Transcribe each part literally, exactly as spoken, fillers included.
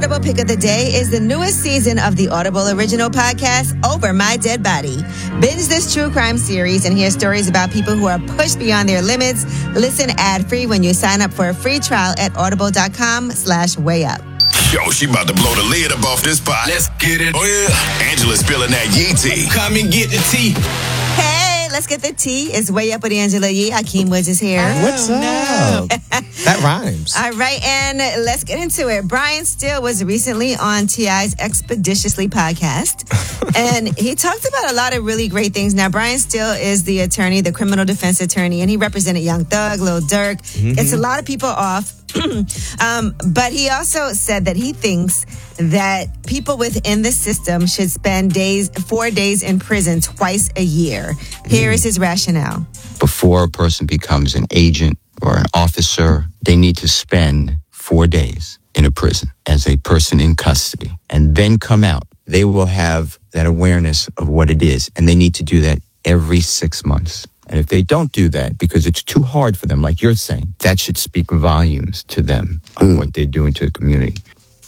Audible Pick of the Day is the newest season of the Audible original podcast, Over My Dead Body. Binge this true crime series and hear stories about people who are pushed beyond their limits. Listen ad-free when you sign up for a free trial at audible.com slash way up. Yo, she about to blow the lid up off this pot. Let's get it. Oh, yeah. Angela's spilling that Yee tea. Come and get the tea. Hey, let's get the tea. It's Way Up with Angela Yee. Hakeem Woods is here. Oh, What's up? No. That rhymes. All right, and let's get into it. Brian Steele was recently on T I's Expeditiously podcast, and he talked about a lot of really great things. Now, Brian Steele is the attorney, the criminal defense attorney, and he represented Young Thug, Lil Durk. Mm-hmm. It's a lot of people off. um, but he also said that he thinks that people within the system should spend days, four days in prison twice a year. Here mm. is his rationale. Before a person becomes an agent or an officer, they need to spend four days in a prison as a person in custody and then come out. They will have that awareness of what it is, and they need to do that every six months. And if they don't do that because it's too hard for them, like you're saying, that should speak volumes to them on mm. what they're doing to the community.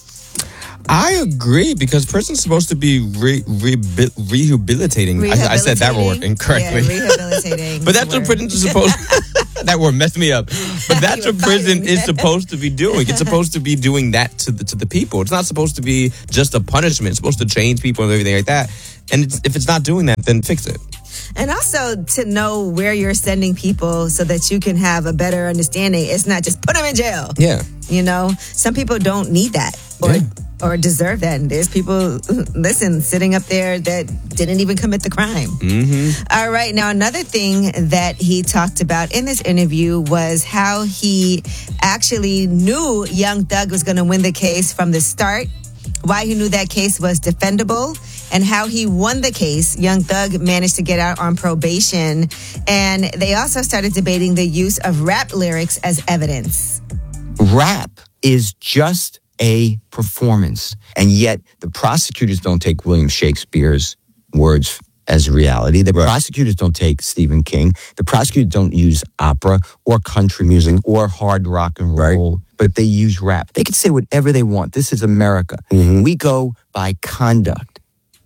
I agree, because prison's supposed to be re, re, rehabilitating. rehabilitating. I, I said that word incorrectly. Yeah, rehabilitating. But that's what prison is supposed to... That word messed me up. But that's what prison is supposed to be doing. It's supposed to be doing that to the to the people. It's not supposed to be just a punishment. It's supposed to change people and everything like that. And it's, if it's not doing that, then fix it. And also to know where you're sending people so that you can have a better understanding. It's not just put them in jail. Yeah. You know, some people don't need that or yeah. or deserve that. And there's people, listen, sitting up there that didn't even commit the crime. Mm-hmm. All right. Now, another thing that he talked about in this interview was how he actually knew Young Thug was going to win the case from the start, why he knew that case was defendable, and how he won the case. Young Thug managed to get out on probation. And they also started debating the use of rap lyrics as evidence. Rap is just a performance. And yet the prosecutors don't take William Shakespeare's words as reality. The right. prosecutors don't take Stephen King. The prosecutors don't use opera or country music or hard rock and roll. Right. But they use rap. They can say whatever they want. This is America. Mm-hmm. We go by conduct.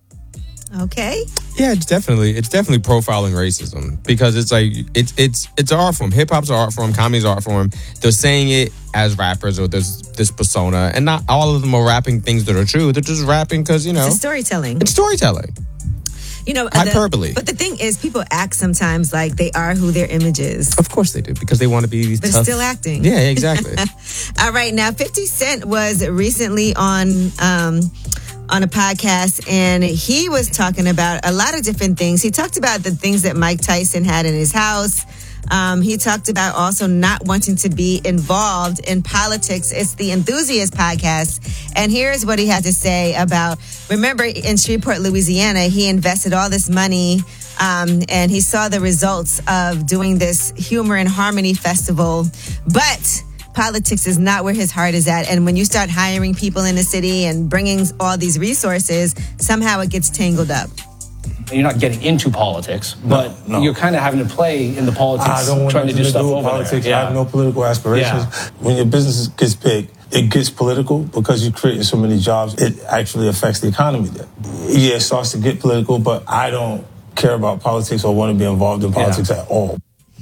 Okay. Yeah, it's definitely it's definitely profiling racism, because it's like it's it's it's an art form. Hip hop's an art form. Comedy's an art form. They're saying it as rappers, or there's this persona, and not all of them are rapping things that are true. They're just rapping because, you know, it's storytelling. It's storytelling. You know, hyperbole. The, but the thing is, people act sometimes like they are who their image is. Of course they do, because they want to be these but tough... But still acting. Yeah, exactly. All right, now fifty Cent was recently on um, on a podcast, and he was talking about a lot of different things. He talked about the things that Mike Tyson had in his house. Um, he talked about also not wanting to be involved in politics. It's the Enthusiast podcast. And here's what he had to say about, remember in Shreveport, Louisiana, he invested all this money um, and he saw the results of doing this Humor and Harmony Festival. But politics is not where his heart is at. And when you start hiring people in the city and bringing all these resources, somehow it gets tangled up. You're not getting into politics, but no, no. you're kind of having to play in the politics. I don't want trying to do to stuff do over politics. Yeah. I have no political aspirations. Yeah. When your business gets big, it gets political because you're creating so many jobs. It actually affects the economy there. Yeah, it starts to get political, but I don't care about politics or want to be involved in politics yeah. at all.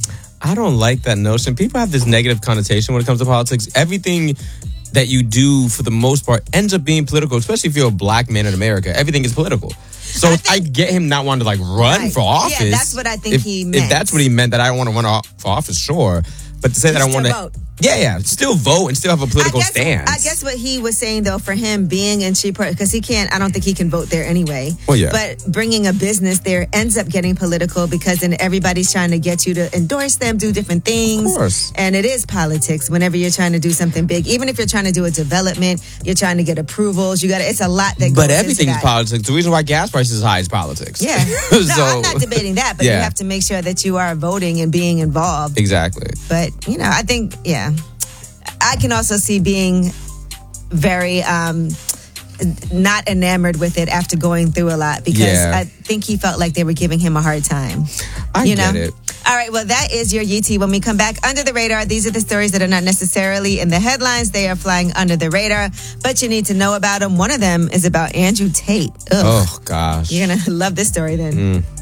I don't like that notion. People have this negative connotation when it comes to politics. Everything that you do, for the most part, ends up being political, especially if you're a black man in America. Everything is political. So I, think, I get him not wanting to like run right. for office. Yeah, that's what I think if, he meant. If that's what he meant, that I don't want to run for office, sure. But to say that I want to... vote. Yeah, yeah. Still vote and still have a political I guess, stance. I guess what he was saying, though, for him being in Shreveport, because he can't, I don't think he can vote there anyway. Well, yeah. But bringing a business there ends up getting political, because then everybody's trying to get you to endorse them, do different things. Of course. And it is politics whenever you're trying to do something big. Even if you're trying to do a development, you're trying to get approvals. You got it's a lot that goes But everything's into that. politics. The reason why gas prices is high is politics. Yeah. so, no, I'm not debating that, but yeah. you have to make sure that you are voting and being involved. Exactly. But, you know, I think, yeah. I can also see being very um, not enamored with it after going through a lot, because yeah. I think he felt like they were giving him a hard time. I you get know? it. All right, well, that is your Yee Tea. When we come back, under the radar, these are the stories that are not necessarily in the headlines. They are flying under the radar, but you need to know about them. One of them is about Andrew Tate. Ugh. Oh, gosh. You're going to love this story then. Mm.